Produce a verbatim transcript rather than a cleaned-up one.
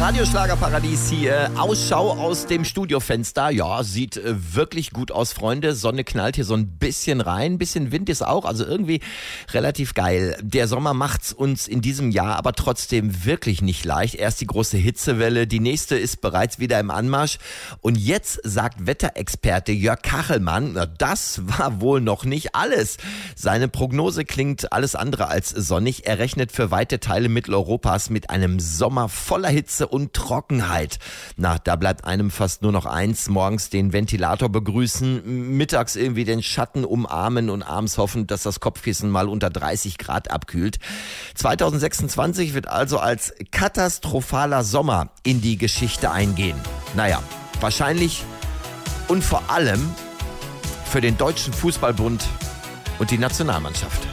Radioschlagerparadies hier. Ausschau aus dem Studiofenster. Ja, sieht äh, wirklich gut aus, Freunde. Sonne knallt hier so ein bisschen rein. Ein bisschen Wind ist auch. Also irgendwie relativ geil. Der Sommer macht's uns in diesem Jahr aber trotzdem wirklich nicht leicht. Erst die große Hitzewelle. Die nächste ist bereits wieder im Anmarsch. Und jetzt sagt Wetterexperte Jörg Kachelmann, na, das war wohl noch nicht alles. Seine Prognose klingt alles andere als sonnig. Er rechnet für weite Teile Mitteleuropas mit einem Sommer voller Hitze und Trockenheit. Na, da bleibt einem fast nur noch eins, morgens den Ventilator begrüßen, mittags irgendwie den Schatten umarmen und abends hoffen, dass das Kopfkissen mal unter dreißig Grad abkühlt. zwanzig sechsundzwanzig wird also als katastrophaler Sommer in die Geschichte eingehen. Naja, wahrscheinlich und vor allem für den Deutschen Fußballbund und die Nationalmannschaft.